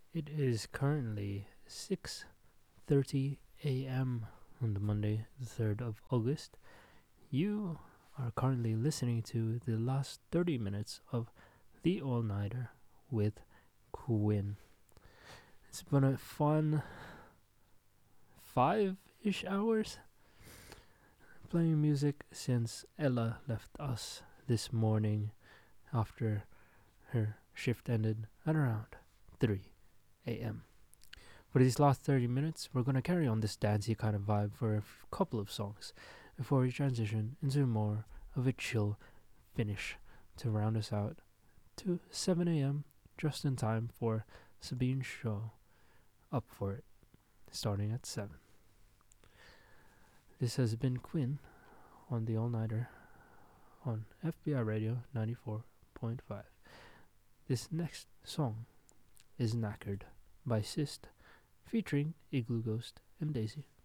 It is currently 6:30 a.m. on the Monday, the 3rd of August. You are currently listening to the last 30 minutes of The All Nighter with Quinn. It's been a fun 5-ish hours playing music since Ella left us this morning after her shift ended at around 3 a.m. For these last 30 minutes, we're going to carry on this dancey kind of vibe for a couple of songs before we transition into more of a chill finish to round us out to 7 a.m. just in time for Sabine's show. Up for it, starting at 7. This has been Quinn on the All Nighter on FBI Radio 94.5. This next song is Knackered by Sist featuring Igloo Ghost and Daisy.